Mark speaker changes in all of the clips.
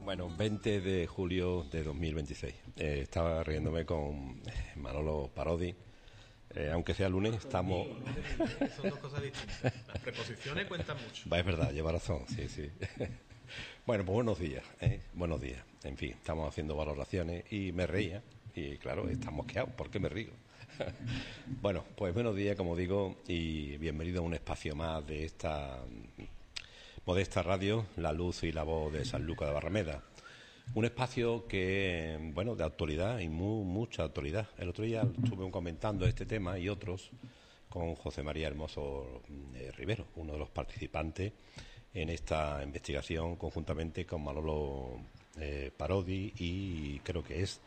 Speaker 1: Bueno, 20 de julio de 2026. Estaba riéndome con Manolo Parodi. Aunque sea lunes, estamos...
Speaker 2: Son dos cosas distintas. Las preposiciones cuentan mucho.
Speaker 1: Es verdad, lleva razón, sí, sí. Bueno, pues buenos días, buenos días. En fin, estamos haciendo valoraciones y me reía. Y claro, está mosqueado. ¿Por qué me río? Bueno, pues buenos días, como digo, y bienvenido a un espacio más de esta modesta radio, La Luz y la Voz de Sanlúcar de Barrameda. Un espacio que, bueno, de actualidad y mucha actualidad. El otro día estuve comentando este tema y otros con José María Hermoso Rivero, uno de los participantes en esta investigación, conjuntamente con Manolo Parodi y creo que es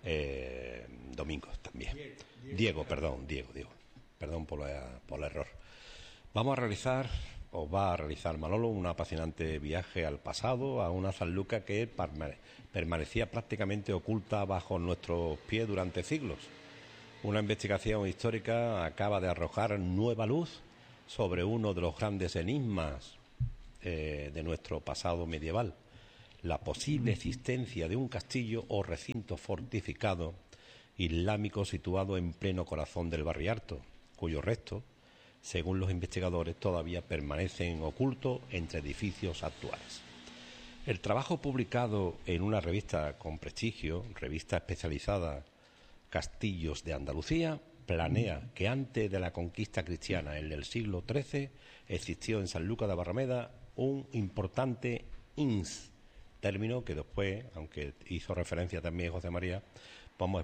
Speaker 1: Domingos también. Diego. Perdón por el error. Vamos a realizar, o va a realizar Manolo, un apasionante viaje al pasado, a una Sanlúcar que permanecía prácticamente oculta bajo nuestros pies durante siglos. Una investigación histórica acaba de arrojar nueva luz sobre uno de los grandes enigmas de nuestro pasado medieval, la posible existencia de un castillo o recinto fortificado islámico situado en pleno corazón del Barrialto, cuyos restos, según los investigadores, todavía permanecen ocultos entre edificios actuales. El trabajo publicado en una revista con prestigio, revista especializada Castillos de Andalucía, planea que antes de la conquista cristiana en el siglo XIII existió en Sanlúcar de Barrameda un importante ins, término que después, aunque hizo referencia también José María, vamos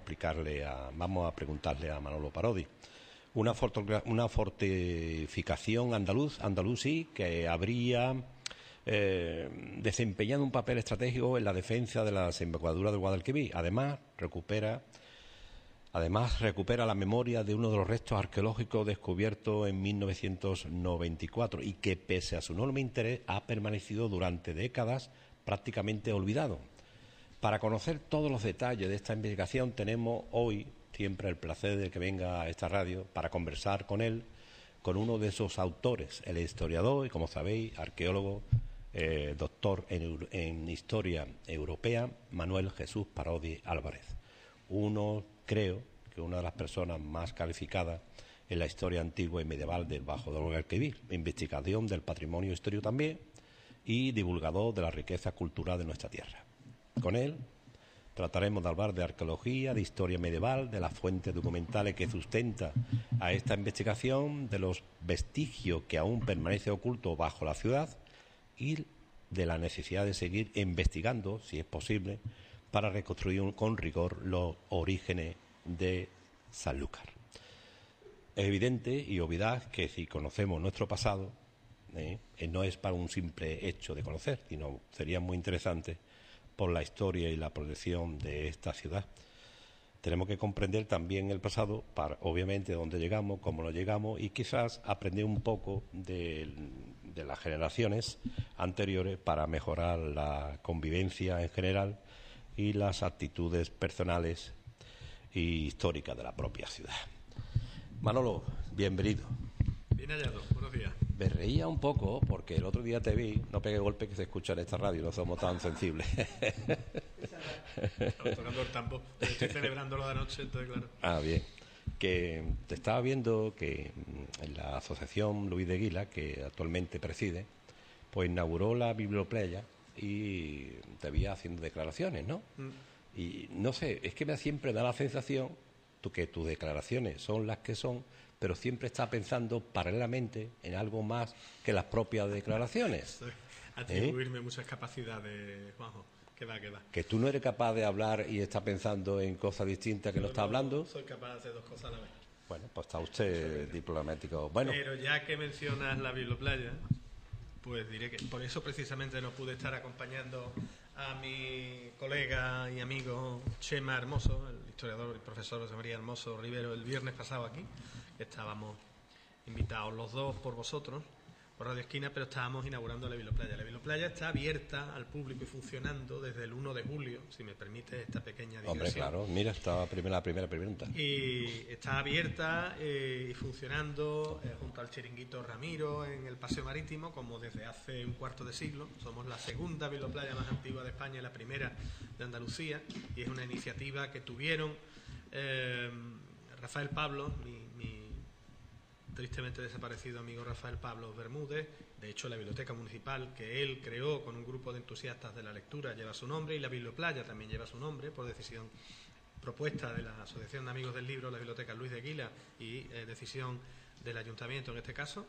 Speaker 1: a preguntarle a Manolo Parodi. Una fortificación andalusí que habría desempeñado un papel estratégico en la defensa de la desembocadura del Guadalquivir. Además recupera la memoria de uno de los restos arqueológicos descubiertos en 1994 y que, pese a su enorme interés, ha permanecido durante décadas prácticamente olvidado. Para conocer todos los detalles de esta investigación tenemos hoy siempre el placer de que venga a esta radio para conversar con él, con uno de sus autores, el historiador y, como sabéis, arqueólogo, doctor en Historia Europea, Manuel Jesús Parodi Álvarez. Creo que una de las personas más calificadas en la historia antigua y medieval del Bajo del Guadalquivir, investigación del patrimonio histórico también y divulgador de la riqueza cultural de nuestra tierra. Con él trataremos de hablar de arqueología, de historia medieval, de las fuentes documentales que sustenta a esta investigación, de los vestigios que aún permanecen ocultos bajo la ciudad y de la necesidad de seguir investigando, si es posible, para reconstruir con rigor los orígenes de Sanlúcar. Es evidente y obviedad que si conocemos nuestro pasado, no es para un simple hecho de conocer, sino sería muy interesante por la historia y la proyección de esta ciudad. Tenemos que comprender también el pasado para, obviamente, dónde llegamos, cómo lo llegamos y quizás aprender un poco de las generaciones anteriores para mejorar la convivencia en general y las actitudes personales y históricas de la propia ciudad. Manolo, bienvenido.
Speaker 2: Bien hallado, buenos días.
Speaker 1: Me reía un poco porque el otro día te vi, no pegué golpe que se escucha en esta radio, no somos tan sensibles.
Speaker 2: Estamos tocando el tambo, estoy celebrándolo de anoche, entonces claro.
Speaker 1: Ah, bien. Que te estaba viendo que en la asociación Luis de Guila, que actualmente preside, pues inauguró la biblioplaya y te vi haciendo declaraciones, ¿no? Y no sé, es que siempre da la sensación que tus declaraciones son las que son, pero siempre está pensando paralelamente en algo más que las propias declaraciones.
Speaker 2: Atribuirme muchas capacidades, Juanjo. Que va.
Speaker 1: Que tú no eres capaz de hablar y estás pensando en cosas distintas que no estás hablando.
Speaker 2: Soy capaz de hacer dos cosas a la vez.
Speaker 1: Bueno, pues está usted diplomático. Bueno.
Speaker 2: Pero ya que mencionas la biblioplaya, pues diré que por eso precisamente no pude estar acompañando a mi colega y amigo Chema Hermoso, el historiador y profesor José María Hermoso Rivero, el viernes pasado aquí, que estábamos invitados los dos por vosotros, por Radio Esquina, pero estábamos inaugurando la Biblioplaya. La Biblioplaya está abierta al público y funcionando desde el 1 de julio, si me permite esta pequeña digresión.
Speaker 1: Hombre, claro, mira, está la primera pregunta.
Speaker 2: Y está abierta y funcionando junto al Chiringuito Ramiro en el Paseo Marítimo, como desde hace un cuarto de siglo. Somos la segunda biblioplaya más antigua de España y la primera de Andalucía, y es una iniciativa que tuvieron Rafael Pablos, mi tristemente desaparecido amigo Rafael Pablos Bermúdez. De hecho, la biblioteca municipal que él creó con un grupo de entusiastas de la lectura lleva su nombre, y la Biblioplaya también lleva su nombre por decisión propuesta de la Asociación de Amigos del Libro, la Biblioteca Luis de Guila, y decisión del Ayuntamiento en este caso.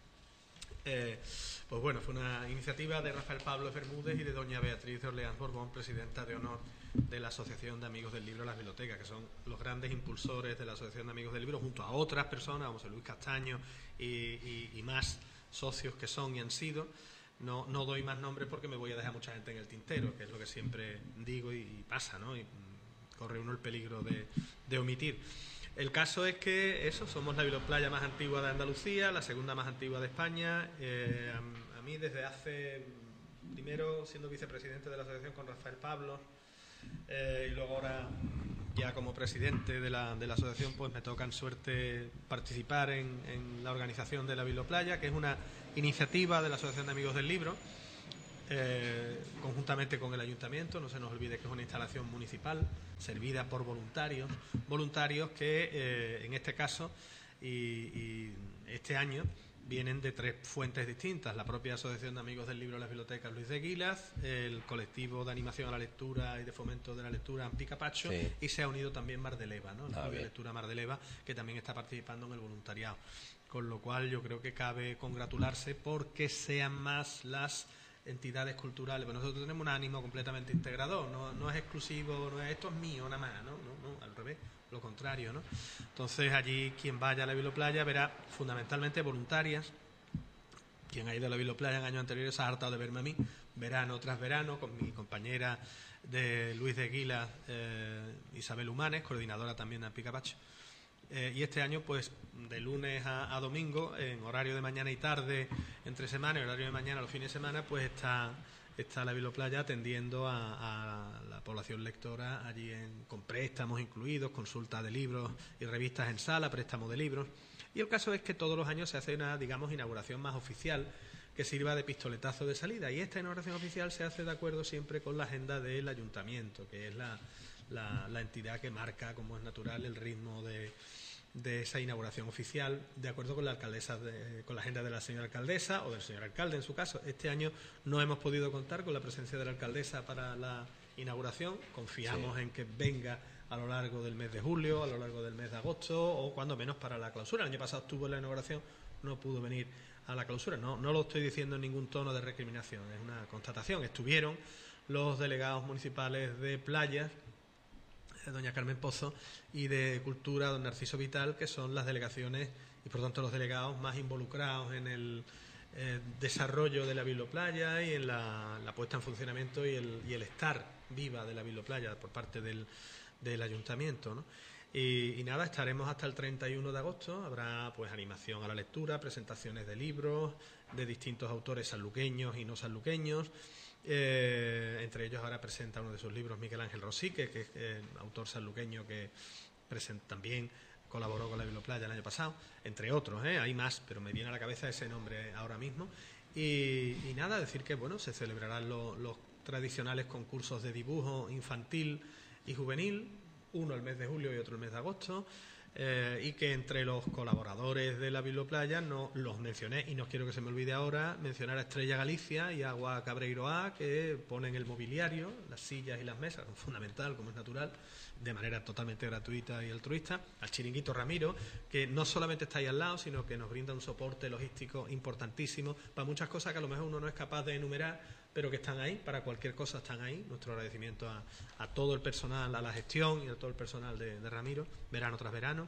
Speaker 2: Pues bueno, fue una iniciativa de Rafael Pablo Bermúdez y de doña Beatriz de Orleans Borbón, presidenta de honor de la Asociación de Amigos del Libro, las Bibliotecas, que son los grandes impulsores de la Asociación de Amigos del Libro, junto a otras personas, como José Luis Castaño y más socios que son y han sido. No doy más nombres porque me voy a dejar mucha gente en el tintero, que es lo que siempre digo y pasa, ¿no? Y corre uno el peligro de omitir. El caso es que somos la biblioplaya más antigua de Andalucía, la segunda más antigua de España. A mí desde hace, primero siendo vicepresidente de la asociación con Rafael Pablos, y luego ahora ya como presidente de la asociación, pues me toca en suerte participar en la organización de la Biblioplaya, que es una iniciativa de la Asociación de Amigos del Libro, conjuntamente con el Ayuntamiento. No se nos olvide que es una instalación municipal servida por voluntarios que en este caso y este año vienen de 3 fuentes distintas: la propia Asociación de Amigos del Libro de las Bibliotecas Luis de Guilas, el colectivo de animación a la lectura y de fomento de la lectura Ampicapacho, sí, y se ha unido también Mar de Leva, ¿no? La propia lectura Mar de Leva, que también está participando en el voluntariado, con lo cual yo creo que cabe congratularse porque sean más las entidades culturales. Pues nosotros tenemos un ánimo completamente integrador, no es exclusivo, no es esto es mío nada más, no, al revés, lo contrario, ¿no? Entonces allí quien vaya a la Biblioplaya verá fundamentalmente voluntarias. Quien ha ido a la Biblioplaya en años anteriores se ha hartado de verme a mí, verano tras verano, con mi compañera de Luis de Guila, Isabel Humanes, coordinadora también de Ampicapacho. Y este año, pues, de lunes a domingo, en horario de mañana y tarde, entre semana, y horario de mañana los fines de semana, pues está la Biblioplaya atendiendo a la población lectora allí con préstamos incluidos, consulta de libros y revistas en sala, préstamo de libros. Y el caso es que todos los años se hace una, digamos, inauguración más oficial que sirva de pistoletazo de salida. Y esta inauguración oficial se hace de acuerdo siempre con la agenda del Ayuntamiento, que es la entidad que marca, como es natural, el ritmo de esa inauguración oficial, de acuerdo con la alcaldesa, con la agenda de la señora alcaldesa o del señor alcalde en su caso. Este año no hemos podido contar con la presencia de la alcaldesa para la inauguración. Confiamos en que venga a lo largo del mes de julio, a lo largo del mes de agosto, o cuando menos para la clausura. El año pasado estuvo en la inauguración, no pudo venir a la clausura. No lo estoy diciendo en ningún tono de recriminación, es una constatación. Estuvieron los delegados municipales de playas, doña Carmen Pozo, y de Cultura, don Narciso Vital, que son las delegaciones y por tanto los delegados más involucrados en el desarrollo de la Biblioplaya y en la puesta en funcionamiento y el estar viva de la Biblioplaya por parte del Ayuntamiento, ¿no? Y nada, estaremos hasta el 31 de agosto. Habrá pues animación a la lectura, presentaciones de libros de distintos autores sanluqueños y no sanluqueños. Entre ellos ahora presenta uno de sus libros Miguel Ángel Rosique, que es autor sanluqueño que también colaboró con la Biblioplaya el año pasado, entre otros, hay más, pero me viene a la cabeza ese nombre ahora mismo. Y nada, decir que bueno, se celebrarán los tradicionales concursos de dibujo infantil y juvenil, uno el mes de julio y otro el mes de agosto, y que entre los colaboradores de la Biblioplaya no los mencioné, y no quiero que se me olvide ahora mencionar a Estrella Galicia y a Agua Cabreiroa, que ponen el mobiliario, las sillas y las mesas, fundamental, como es natural, de manera totalmente gratuita y altruista, al Chiringuito Ramiro, que no solamente está ahí al lado, sino que nos brinda un soporte logístico importantísimo para muchas cosas que a lo mejor uno no es capaz de enumerar, pero que están ahí, para cualquier cosa están ahí. Nuestro agradecimiento a todo el personal, a la gestión y a todo el personal de Ramiro, verano tras verano,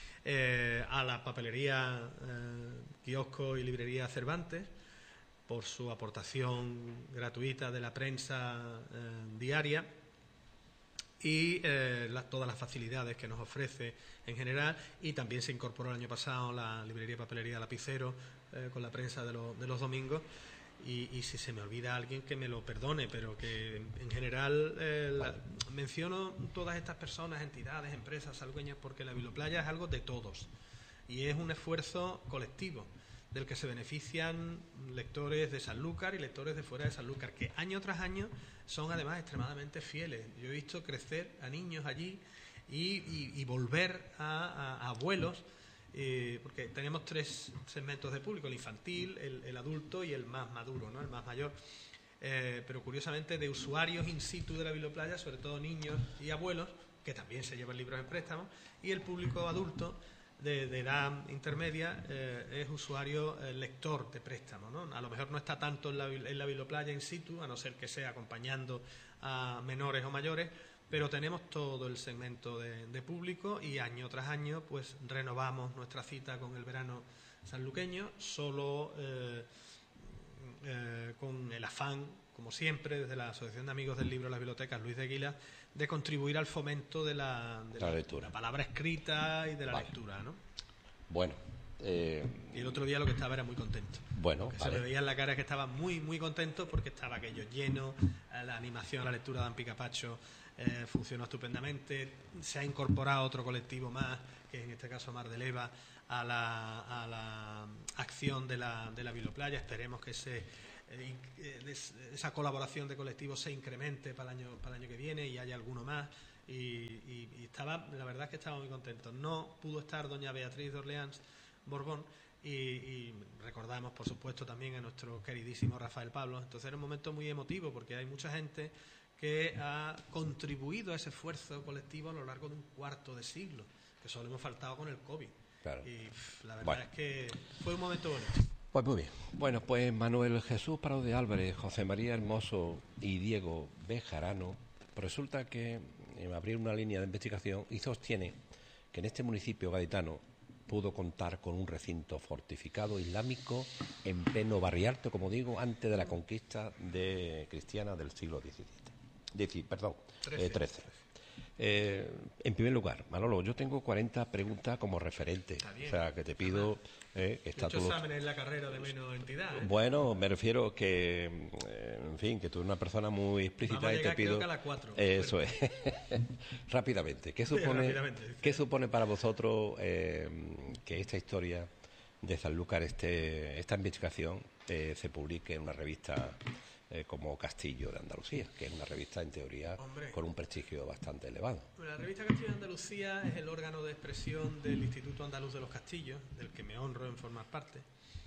Speaker 2: a la papelería, kiosco y librería Cervantes, por su aportación gratuita de la prensa diaria, y todas las facilidades que nos ofrece en general, y también se incorporó el año pasado la librería y papelería Lapicero con la prensa de los domingos. Y si se me olvida alguien, que me lo perdone, pero que en general menciono todas estas personas, entidades, empresas salgueñas, porque la Biblioplaya es algo de todos y es un esfuerzo colectivo del que se benefician lectores de Sanlúcar y lectores de fuera de Sanlúcar, que año tras año son además extremadamente fieles. Yo he visto crecer a niños allí y volver a abuelos. Porque tenemos 3 segmentos de público: el infantil, el adulto y el más maduro, ¿no? El más mayor. Pero curiosamente de usuarios in situ de la Biblioplaya, sobre todo niños y abuelos, que también se llevan libros en préstamo, y el público adulto de edad intermedia es usuario lector de préstamo, ¿no? A lo mejor no está tanto en la Biblioplaya in situ, a no ser que sea acompañando a menores o mayores, pero tenemos todo el segmento de público, y año tras año pues renovamos nuestra cita con el verano sanluqueño, solo con el afán, como siempre, desde la Asociación de Amigos del Libro de las Bibliotecas Luis de Aguilar, de contribuir al fomento de la lectura, la palabra escrita y de la lectura, ¿no?
Speaker 1: Bueno.
Speaker 2: Y el otro día lo que estaba era muy contento.
Speaker 1: Bueno,
Speaker 2: se le veía en la cara que estaba muy, muy contento, porque estaba aquello lleno, la animación, la lectura de Ampi Capacho funcionó estupendamente. Se ha incorporado otro colectivo más, que en este caso Mar de Leva, a la acción de la Biblioplaya. Esperemos que esa colaboración de colectivos se incremente para el año que viene y haya alguno más. Y la verdad es que estaba muy contento. No pudo estar doña Beatriz de Orleans Borbón, y recordamos, por supuesto, también a nuestro queridísimo Rafael Pablo. Entonces era un momento muy emotivo, porque hay mucha gente que ha contribuido a ese esfuerzo colectivo a lo largo de un cuarto de siglo, que solo hemos faltado con el COVID.
Speaker 1: Claro.
Speaker 2: Y la verdad es que fue un momento bonito.
Speaker 1: Pues muy bien. Bueno, pues Manuel Jesús Prado de Álvarez, José María Hermoso y Diego Bejarano, resulta que abrir una línea de investigación y sostiene que en este municipio gaditano pudo contar con un recinto fortificado islámico en pleno Barrialto, como digo, antes de la conquista cristiana del siglo XIII. XIII. En primer lugar, Manolo, yo tengo 40 preguntas como referente, o sea, que te pido que está todo.
Speaker 2: Exámenes en la carrera de menos entidad.
Speaker 1: Bueno, me refiero que, en fin, que tú eres una persona muy explícita.
Speaker 2: Vamos a llegar,
Speaker 1: y te pido.
Speaker 2: Creo que a la 4.
Speaker 1: Eso es. Rápidamente. ¿Qué supone para vosotros que esta historia de Sanlúcar, esta investigación, se publique en una revista como Castillo de Andalucía, que es una revista en teoría con un prestigio bastante elevado?
Speaker 2: La revista Castillo de Andalucía es el órgano de expresión del Instituto Andaluz de los Castillos, del que me honro en formar parte.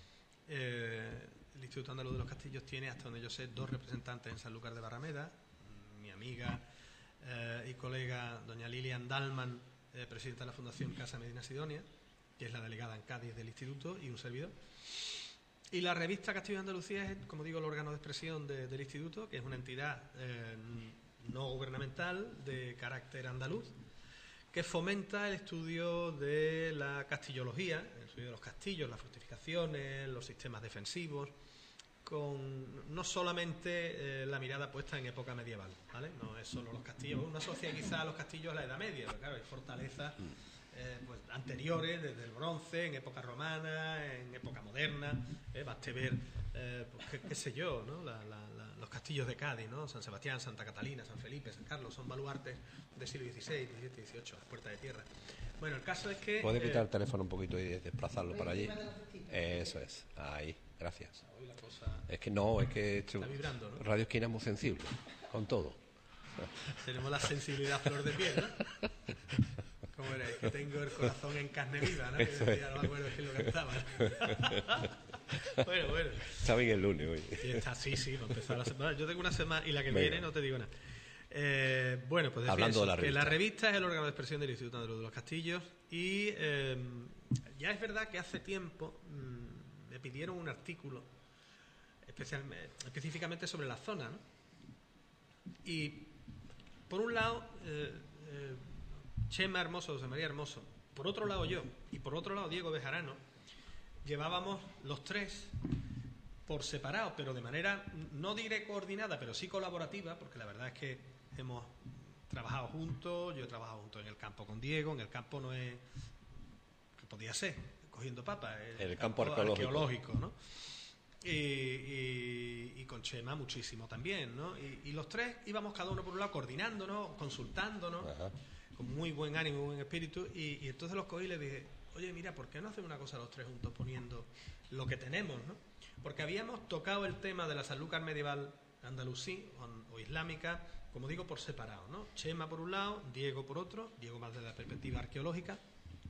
Speaker 2: El Instituto Andaluz de los Castillos tiene, hasta donde yo sé, 2 representantes en Sanlúcar de Barrameda: mi amiga y colega doña Lilian Dalman, presidenta de la Fundación Casa Medina Sidonia, que es la delegada en Cádiz del Instituto, y un servidor. Y la revista Castillo de Andalucía es, como digo, el órgano de expresión del Instituto, que es una entidad no gubernamental de carácter andaluz, que fomenta el estudio de la castillología, el estudio de los castillos, las fortificaciones, los sistemas defensivos, con no solamente la mirada puesta en época medieval, ¿vale? No es solo los castillos. Uno asocia quizá a los castillos a la Edad Media, pero claro, hay fortalezas pues anteriores, desde el bronce, en época romana, en época moderna. Baste ver, pues, qué sé yo, ¿no? Los castillos de Cádiz, ¿no? San Sebastián, Santa Catalina, San Felipe, San Carlos, son baluartes del siglo XVI, XVII, XVIII, las puertas de tierra. Bueno, el caso es que...
Speaker 1: ¿Puedes quitar el teléfono un poquito y desplazarlo para allí? Eso es, ahí, gracias.
Speaker 2: Hoy la cosa
Speaker 1: es que
Speaker 2: está vibrando, ¿no?
Speaker 1: Radio Esquina es muy sensible, con todo.
Speaker 2: Tenemos la sensibilidad a flor de piel, ¿no? ¿Cómo era? Es que tengo el corazón en carne viva, ¿no?
Speaker 1: Eso
Speaker 2: ya no me acuerdo quién lo cantaba. Bueno.
Speaker 1: Está bien el lunes hoy.
Speaker 2: Y está, sí, para empezar la semana. Yo tengo una semana y la que
Speaker 1: Venga.
Speaker 2: viene no te digo nada. Bueno, pues decía
Speaker 1: Hablando
Speaker 2: eso,
Speaker 1: de la
Speaker 2: que
Speaker 1: revista.
Speaker 2: la revista es el órgano de expresión del Instituto Andaluz de los Castillos, y ya es verdad que hace tiempo me pidieron un artículo específicamente sobre la zona, ¿no? Y por un lado Chema Hermoso, José María Hermoso, por otro lado yo, y por otro lado Diego Bejarano, llevábamos los 3 por separado, pero de manera, no diré coordinada, pero sí colaborativa, porque la verdad es que hemos trabajado juntos, yo he trabajado juntos en el campo con Diego, en el campo no es... que podía ser, cogiendo papas,
Speaker 1: el campo arqueológico,
Speaker 2: ¿no? Y con Chema muchísimo también, ¿no? Y los tres íbamos cada uno por un lado coordinándonos, consultándonos, ajá, con muy buen ánimo, muy buen espíritu, y entonces los cogí y les dije, oye, mira, ¿por qué no hacemos una cosa los tres juntos poniendo lo que tenemos, ¿no? Porque habíamos tocado el tema de la Sanlúcar medieval andalusí o islámica, como digo, por separado, ¿no? Chema por un lado, Diego por otro, Diego más desde la perspectiva arqueológica,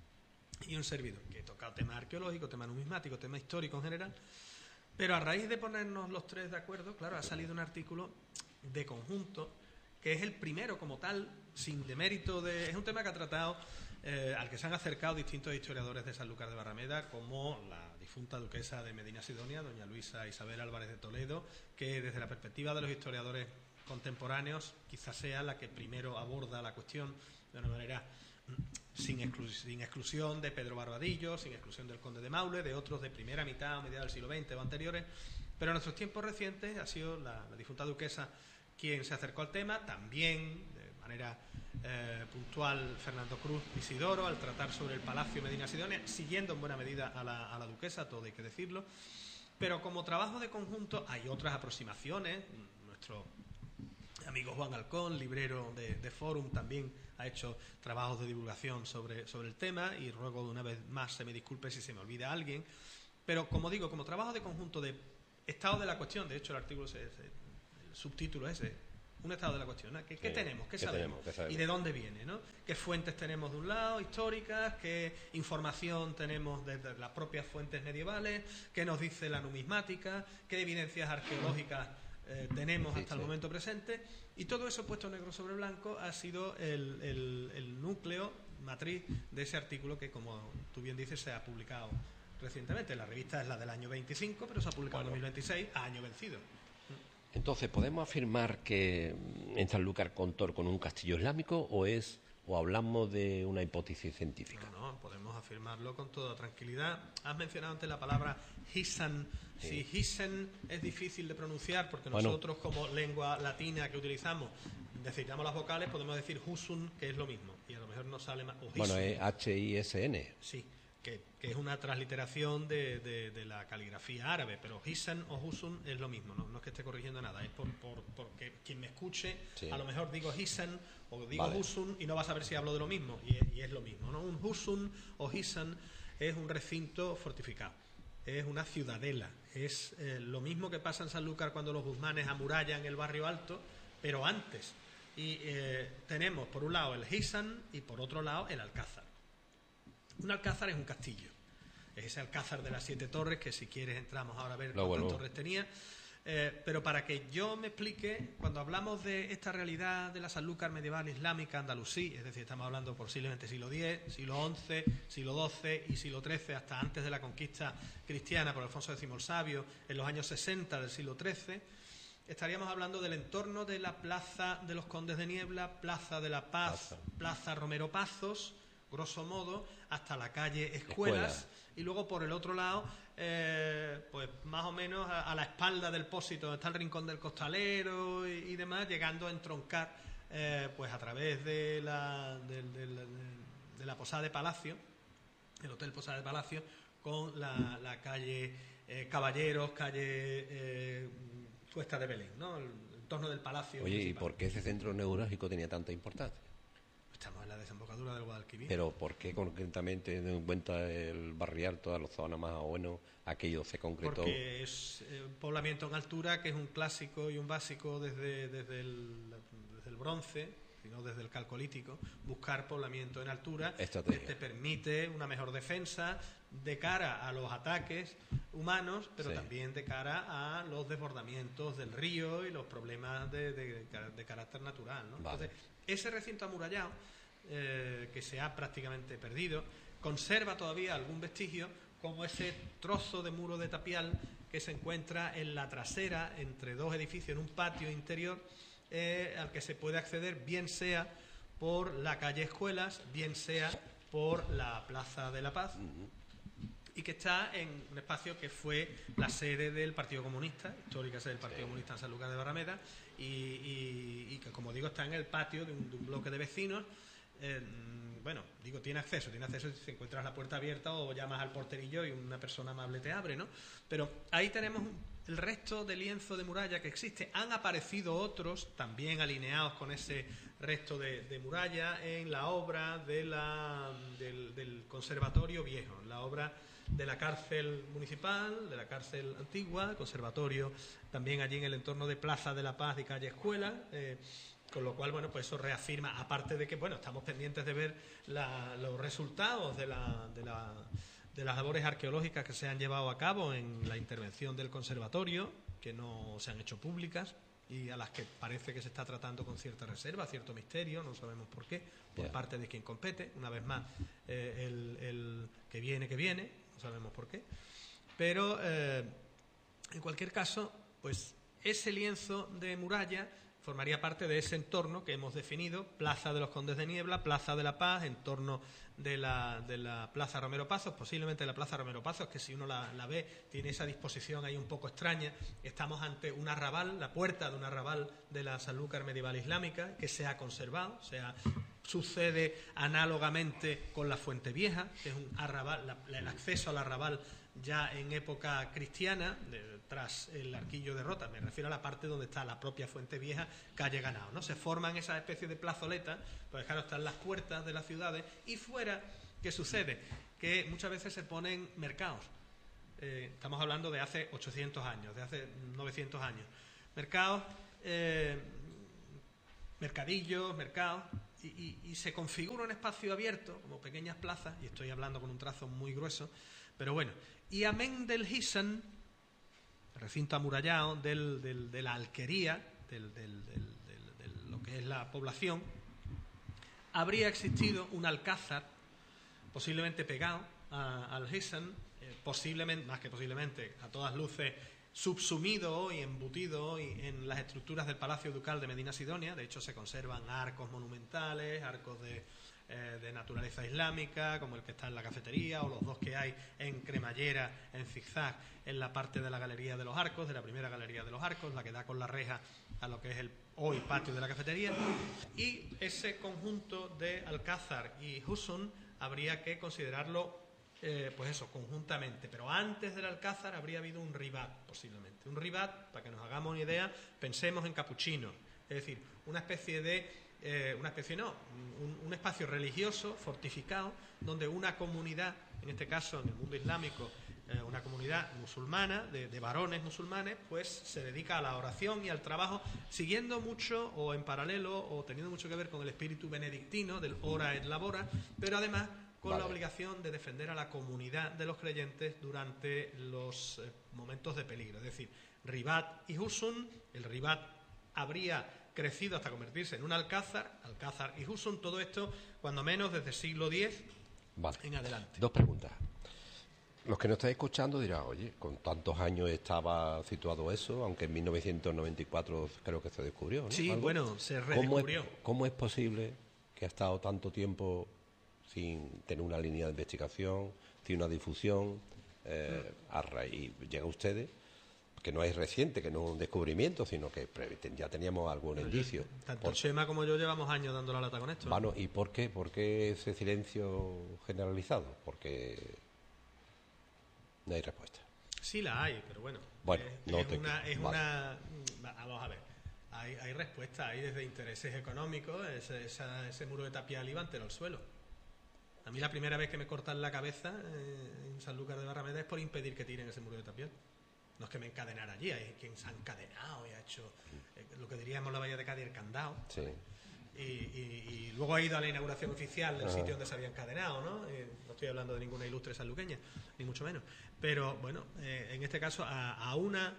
Speaker 2: y un servidor, que he tocado temas arqueológicos, temas numismáticos, temas históricos en general. Pero a raíz de ponernos los tres de acuerdo, claro, ha salido un artículo de conjunto, que es el primero como tal, sin demérito de... Es un tema que ha tratado, al que se han acercado distintos historiadores de Sanlúcar de Barrameda, como la difunta duquesa de Medina Sidonia, doña Luisa Isabel Álvarez de Toledo, que desde la perspectiva de los historiadores contemporáneos quizás sea la que primero aborda la cuestión de una manera... Sin exclusión de Pedro Barbadillo, sin exclusión del conde de Maule, de otros de primera mitad o mediados del siglo XX o anteriores, pero en nuestros tiempos recientes ha sido la difunta duquesa quien se acercó al tema, también de manera puntual Fernando Cruz Isidoro, al tratar sobre el Palacio Medina Sidonia, siguiendo en buena medida a la duquesa, todo hay que decirlo, pero como trabajo de conjunto hay otras aproximaciones. Nuestro amigo Juan Alcón, librero de Fórum, también ha hecho trabajos de divulgación sobre el tema, y ruego de una vez más se me disculpe si se me olvida alguien, pero como digo, como trabajo de conjunto de estado de la cuestión, de hecho el artículo, el subtítulo es ese, un estado de la cuestión, ¿no? ¿Qué tenemos? ¿Qué sabemos? ¿Y de dónde viene? ¿No? ¿Qué fuentes tenemos de un lado, históricas? ¿Qué información tenemos desde las propias fuentes medievales? ¿Qué nos dice la numismática? ¿Qué evidencias arqueológicas tenemos hasta el momento presente? Y todo eso puesto negro sobre blanco ha sido el núcleo matriz de ese artículo que, como tú bien dices, se ha publicado recientemente. La revista es la del año 25, pero se ha publicado en 2026, a año vencido.
Speaker 1: Entonces, ¿podemos afirmar que en Sanlúcar contó con un castillo islámico o hablamos de una hipótesis científica?
Speaker 2: No, podemos afirmarlo con toda tranquilidad. Has mencionado antes la palabra Hisan. Sí. Si Hisan es difícil de pronunciar, porque nosotros como lengua latina que utilizamos necesitamos las vocales, podemos decir Husun, que es lo mismo, y a lo mejor no sale más.
Speaker 1: Bueno, es H-I-S-N.
Speaker 2: Sí, que es una transliteración de la caligrafía árabe, pero Hisan o Husun es lo mismo, no es que esté corrigiendo nada, es porque quien me escuche, sí, a lo mejor digo Hisan o digo Husun y no va a saber si hablo de lo mismo, y es lo mismo, ¿no? Un Husun o Hisan es un recinto fortificado, es una ciudadela, es lo mismo que pasa en Sanlúcar cuando los guzmanes amurallan el barrio alto, pero antes. Y tenemos por un lado el Hisan y por otro lado el Alcázar. Un alcázar es un castillo, es ese alcázar de las 7 torres, que si quieres entramos ahora a ver cuántas torres tenía, pero para que yo me explique, cuando hablamos de esta realidad de la Sanlúcar medieval islámica andalusí, es decir, estamos hablando posiblemente siglo X, siglo XI, siglo XII y siglo XIII, hasta antes de la conquista cristiana por Alfonso X el Sabio, en los años 60 del siglo XIII, estaríamos hablando del entorno de la Plaza de los Condes de Niebla, Plaza de la Paz, Plaza Romero Pazos, grosso modo, hasta la calle Escuelas, y luego por el otro lado, pues más o menos a la espalda del Pósito, donde está el Rincón del Costalero y demás, llegando a entroncar, pues a través de la Posada de Palacio, el Hotel Posada de Palacio, con la calle Caballeros, calle Cuesta de Belén, ¿no? El entorno del Palacio.
Speaker 1: Oye, principal. ¿Y por qué ese centro neurálgico tenía tanta importancia?
Speaker 2: Estamos en la desembocadura del Guadalquivir.
Speaker 1: Pero ¿por qué concretamente, teniendo en cuenta el barrial, toda la zona más o menos, aquello se concretó?
Speaker 2: Porque es un poblamiento en altura, que es un clásico y un básico desde el bronce, sino desde el calcolítico, buscar poblamiento en altura, que te permite una mejor defensa de cara a los ataques humanos, pero también de cara a los desbordamientos del río y los problemas de carácter natural, ¿no? Entonces, ese recinto amurallado, que se ha prácticamente perdido, conserva todavía algún vestigio, como ese trozo de muro de tapial que se encuentra en la trasera, entre dos edificios, en un patio interior, al que se puede acceder bien sea por la calle Escuelas, bien sea por la Plaza de la Paz. y que está en un espacio que fue la sede del Partido Comunista, histórica sede del Partido Comunista en Sanlúcar de Barrameda, y que, como digo, está en el patio de un bloque de vecinos. Bueno, digo, tiene acceso si encuentras la puerta abierta o llamas al porterillo y una persona amable te abre, ¿no? Pero ahí tenemos el resto de lienzo de muralla que existe. Han aparecido otros también alineados con ese resto de muralla en la obra del Conservatorio Viejo, en la obra de la cárcel municipal, de la cárcel antigua, el conservatorio, también allí en el entorno de Plaza de la Paz y Calle Escuela. Con lo cual, bueno, pues eso reafirma, aparte de que, bueno, estamos pendientes de ver los resultados de las labores arqueológicas que se han llevado a cabo en la intervención del conservatorio, que no se han hecho públicas y a las que parece que se está tratando con cierta reserva, cierto misterio, no sabemos por qué, por parte de quien compete. Una vez más, el que viene, no sabemos por qué. Pero, en cualquier caso, pues ese lienzo de muralla formaría parte de ese entorno que hemos definido: Plaza de los Condes de Niebla, Plaza de la Paz, entorno de la Plaza Romero Pazos, posiblemente la Plaza Romero Pazos, que si uno la ve, tiene esa disposición ahí un poco extraña. Estamos ante un arrabal, la puerta de un arrabal de la Sanlúcar medieval islámica, que se ha conservado, sucede análogamente con la Fuente Vieja, que es un arrabal, el acceso al arrabal ya en época cristiana, tras el Arquillo de Rota, me refiero a la parte donde está la propia Fuente Vieja, calle Ganao, ¿no? Se forman esas especies de plazoletas, pues claro, están las puertas de las ciudades, y fuera, ¿qué sucede? Que muchas veces se ponen mercados. Estamos hablando de hace 800 años, de hace 900 años. Mercados, mercadillos, mercados, y se configura un espacio abierto, como pequeñas plazas, y estoy hablando con un trazo muy grueso, pero bueno. Y amén del Hisan, el recinto amurallado de la alquería, de lo que es la población, habría existido un alcázar, posiblemente pegado al Hisan, posiblemente, más que posiblemente, a todas luces, subsumido y embutido en las estructuras del Palacio Ducal de Medina Sidonia. De hecho, se conservan arcos monumentales, arcos de naturaleza islámica, como el que está en la cafetería, o los dos que hay en cremallera, en zigzag, en la parte de la Galería de los Arcos, de la primera Galería de los Arcos, la que da con la reja a lo que es el hoy patio de la cafetería. Y ese conjunto de Alcázar y Husun habría que considerarlo, pues eso, conjuntamente. Pero antes del Alcázar habría habido un ribat, posiblemente. Un ribat, para que nos hagamos una idea, pensemos en capuchinos, es decir, un espacio religioso fortificado, donde una comunidad, en este caso en el mundo islámico, una comunidad musulmana, de varones musulmanes, pues se dedica a la oración y al trabajo, siguiendo mucho o en paralelo o teniendo mucho que ver con el espíritu benedictino del ora et labora, pero además con la obligación de defender a la comunidad de los creyentes durante los momentos de peligro. Es decir, Ribat y Husun, el Ribat habría crecido hasta convertirse en un alcázar y Husun, todo esto cuando menos desde el siglo X en adelante.
Speaker 1: Dos preguntas. Los que nos estáis escuchando dirán, oye, con tantos años estaba situado eso, aunque en 1994 creo que se descubrió, ¿no?
Speaker 2: Sí,
Speaker 1: ¿Algo?
Speaker 2: bueno, se redescubrió.
Speaker 1: ¿Cómo es posible que ha estado tanto tiempo sin tener una línea de investigación, sin una difusión, a raíz, llega a ustedes, que no es reciente, que no es un descubrimiento, sino que ya teníamos algún indicio?
Speaker 2: Tanto Chema como yo llevamos años dando la lata con esto.
Speaker 1: Bueno, ¿y por qué? ¿Por qué ese silencio generalizado? Porque no hay respuesta.
Speaker 2: Sí la hay, pero bueno.
Speaker 1: Bueno,
Speaker 2: vamos a ver. Hay respuesta, hay desde intereses económicos, ese muro de tapial iba entero al suelo. A mí la primera vez que me cortan la cabeza en Sanlúcar de Barrameda es por impedir que tiren ese muro de tapial. No es que me encadenara allí, hay quien se ha encadenado y ha hecho lo que diríamos la Bahía de Cádiz, el candado.
Speaker 1: Sí.
Speaker 2: Y luego ha ido a la inauguración oficial del sitio donde se había encadenado, ¿no? No estoy hablando de ninguna ilustre sanluqueña, ni mucho menos. Pero bueno, en este caso a una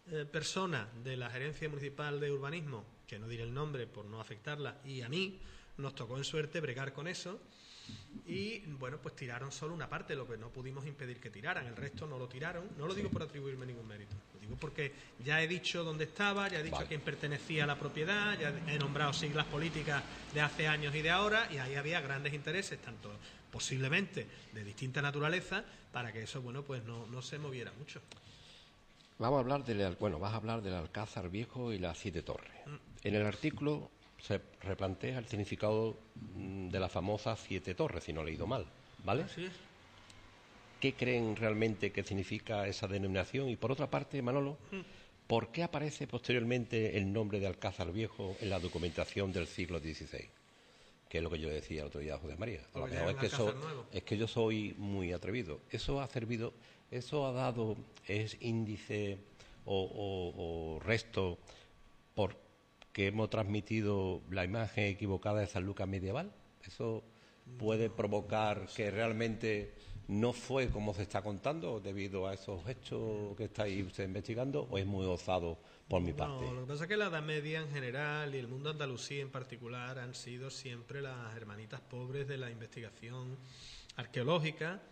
Speaker 2: persona de la Gerencia Municipal de Urbanismo, que no diré el nombre por no afectarla, y a mí, nos tocó en suerte bregar con eso. Y bueno, pues tiraron solo una parte, lo que no pudimos impedir que tiraran, el resto no lo tiraron. No lo digo por atribuirme ningún mérito, lo digo porque ya he dicho dónde estaba, ya he dicho a quién pertenecía la propiedad, ya he nombrado siglas políticas de hace años y de ahora, y ahí había grandes intereses, tanto posiblemente de distinta naturaleza, para que eso, bueno, pues no se moviera mucho.
Speaker 1: Vas a hablar del Alcázar Viejo y las 7 torres. En el artículo se replantea el significado de las famosas 7 torres, si no he leído mal, ¿vale?
Speaker 2: Así es.
Speaker 1: ¿Qué creen realmente que significa esa denominación? Y por otra parte, Manolo, ¿por qué aparece posteriormente el nombre de Alcázar Viejo en la documentación del siglo XVI? Que es lo que yo decía el otro día a José María. A lo mejor es que yo soy muy atrevido. Eso ha servido, eso ha dado, es índice o resto por que hemos transmitido la imagen equivocada de San Lucas medieval. ¿Eso puede provocar que realmente no fue como se está contando debido a esos hechos que estáis usted investigando, o es muy osado por mi parte?
Speaker 2: No, lo que pasa es que la Edad Media en general y el mundo andalusí en particular han sido siempre las hermanitas pobres de la investigación arqueológica.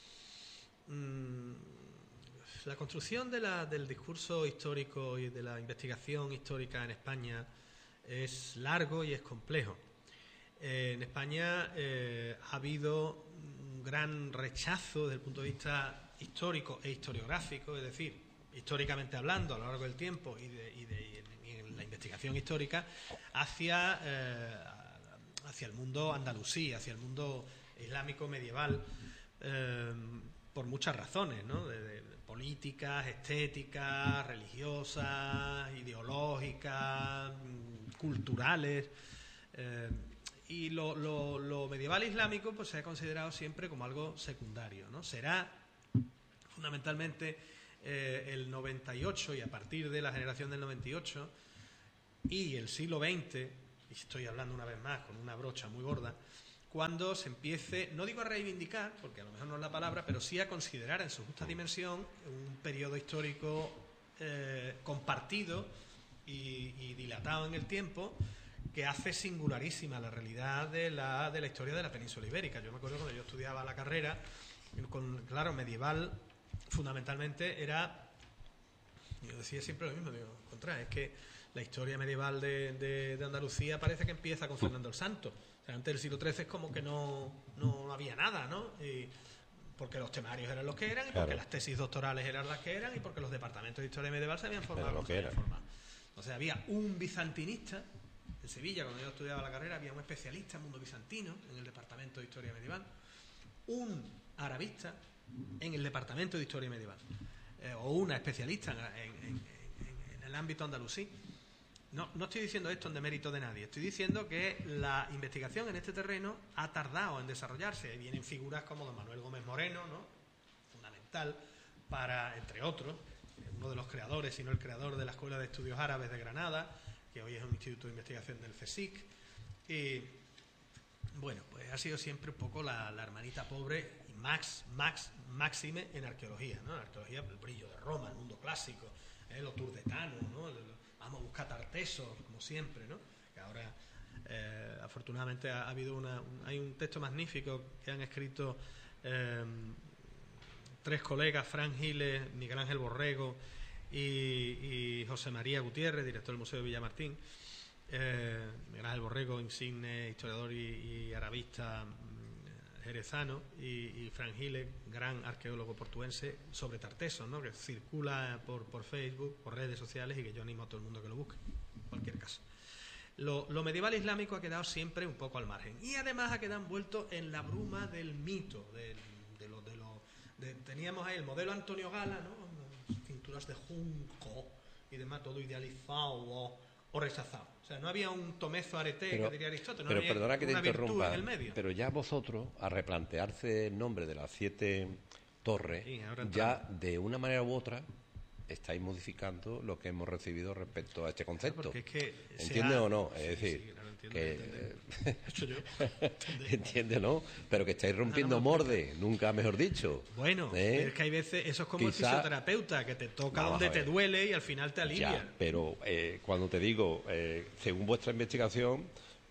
Speaker 2: La construcción del discurso histórico y de la investigación histórica en España es largo y es complejo. En España ha habido un gran rechazo desde el punto de vista histórico e historiográfico, es decir, históricamente hablando a lo largo del tiempo y en la investigación histórica hacia el mundo andalusí, hacia el mundo islámico medieval, por muchas razones, ¿no? De políticas, estéticas, religiosas, ideológicas, culturales. Y lo medieval islámico pues se ha considerado siempre como algo secundario, ¿no? Será fundamentalmente el 98 y a partir de la generación del 98 y el siglo XX, y estoy hablando una vez más con una brocha muy gorda, cuando se empiece, no digo a reivindicar, porque a lo mejor no es la palabra, pero sí a considerar en su justa dimensión un periodo histórico compartido y dilatado en el tiempo, que hace singularísima la realidad de la historia de la península ibérica. Yo me acuerdo cuando yo estudiaba la carrera, claro, medieval fundamentalmente era, yo decía siempre lo mismo, digo, es que la historia medieval de Andalucía parece que empieza con Fernando el Santo. O sea, antes del siglo XIII es como que no había nada, ¿no? Y porque los temarios eran los que eran, y porque las tesis doctorales eran las que eran, y porque los departamentos de historia medieval se habían formado como se habían formado. O sea, había un bizantinista en Sevilla, cuando yo estudiaba la carrera, había un especialista en mundo bizantino en el departamento de historia medieval, un arabista en el departamento de historia medieval, o una especialista en el ámbito andalusí. No estoy diciendo esto en demérito de nadie, estoy diciendo que la investigación en este terreno ha tardado en desarrollarse. Ahí vienen figuras como don Manuel Gómez Moreno, ¿no? Fundamental para, entre otros, uno de los creadores, si no el creador de la Escuela de Estudios Árabes de Granada, que hoy es un instituto de investigación del CSIC. Y bueno, pues ha sido siempre un poco la hermanita pobre y máxime en arqueología, ¿no? En arqueología, el brillo de Roma, el mundo clásico, los turdetanos, ¿no? Vamos a buscar Tartesos, como siempre, ¿no? Que ahora, afortunadamente, ha habido hay un texto magnífico que han escrito 3 colegas, Fran Giles, Miguel Ángel Borrego y José María Gutiérrez, director del Museo de Villamartín. Miguel Ángel Borrego, insigne historiador y arabista jerezano, y Fran Giles, gran arqueólogo portuense, sobre Tartesos, ¿no? Que circula por Facebook, por redes sociales, y que yo animo a todo el mundo que lo busque, en cualquier caso. Lo medieval islámico ha quedado siempre un poco al margen, y además ha quedado envuelto en la bruma del mito, teníamos ahí el modelo Antonio Gala, ¿no? Cinturas de junco y demás, todo idealizado o rechazado. O sea, no había un tomezo arete, que diría Aristóteles, no había
Speaker 1: perdona que te interrumpa,
Speaker 2: en el medio.
Speaker 1: Pero ya vosotros, a replantearse el nombre de las 7 torres, sí, ya de una manera u otra estáis modificando lo que hemos recibido respecto a este concepto.
Speaker 2: Es que
Speaker 1: ¿entiendes o no? Es decir,
Speaker 2: sí, claro,
Speaker 1: que
Speaker 2: hecho yo.
Speaker 1: ¿Entiendes, no? Pero que estáis rompiendo moldes, nunca mejor dicho.
Speaker 2: Bueno, es que hay veces, eso es como el fisioterapeuta, que te toca donde te duele y al final te alivia.
Speaker 1: Ya, pero cuando te digo, según vuestra investigación,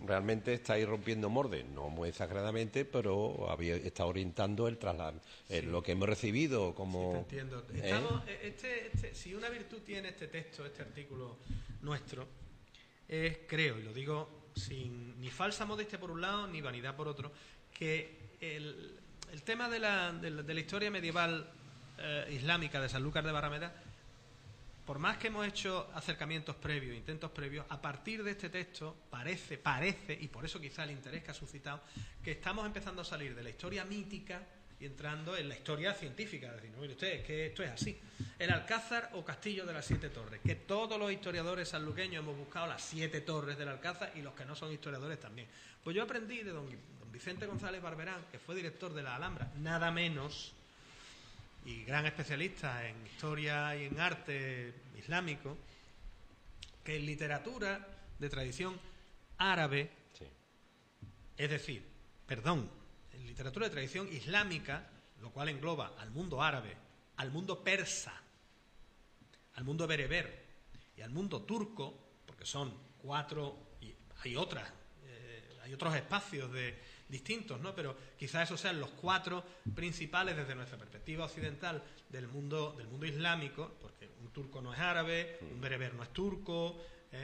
Speaker 1: realmente estáis rompiendo moldes, no muy exageradamente, pero está orientando el traslado, lo que hemos recibido como...
Speaker 2: Sí, te entiendo. Si una virtud tiene este texto, este artículo nuestro, es, creo, y lo digo sin ni falsa modestia por un lado, ni vanidad por otro, que el tema de la historia medieval islámica de Sanlúcar de Barrameda, por más que hemos hecho acercamientos previos, intentos previos, a partir de este texto parece, y por eso quizá el interés que ha suscitado, que estamos empezando a salir de la historia mítica y entrando en la historia científica. Es decir, no, mire usted, es que esto es así. El Alcázar o Castillo de las Siete Torres, que todos los historiadores sanluqueños hemos buscado las 7 torres del Alcázar, y los que no son historiadores también. Pues yo aprendí de don Vicente González Barberán, que fue director de la Alhambra, nada menos, y gran especialista en historia y en arte islámico, que en literatura de tradición árabe,
Speaker 1: Sí.
Speaker 2: es decir, en literatura de tradición islámica, lo cual engloba al mundo árabe, al mundo persa, al mundo bereber y al mundo turco, porque son 4, y hay otros espacios distintos, ¿no? Pero quizás esos sean los 4 principales desde nuestra perspectiva occidental del mundo islámico, porque un turco no es árabe, un bereber no es turco,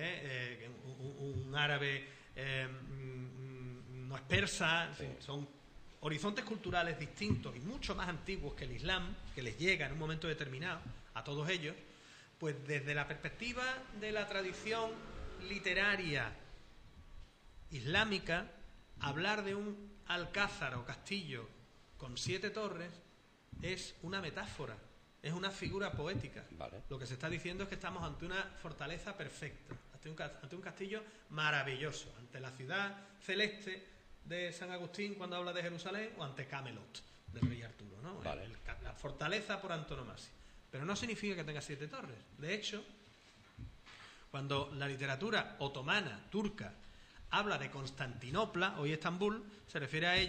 Speaker 2: un árabe no es persa,
Speaker 1: Sí.
Speaker 2: son horizontes culturales distintos y mucho más antiguos que el Islam, que les llega en un momento determinado a todos ellos. Pues desde la perspectiva de la tradición literaria islámica, hablar de un alcázar o castillo con 7 torres es una metáfora, es una figura poética.
Speaker 1: Vale.
Speaker 2: Lo que se está diciendo es que estamos ante una fortaleza perfecta, ante un castillo maravilloso, ante la ciudad celeste de San Agustín cuando habla de Jerusalén, o ante Camelot del rey Arturo, ¿no?
Speaker 1: Vale.
Speaker 2: La fortaleza por antonomasia. Pero no significa que tenga 7 torres. De hecho, cuando la literatura otomana, turca, habla de Constantinopla, hoy Estambul, se refiere a ella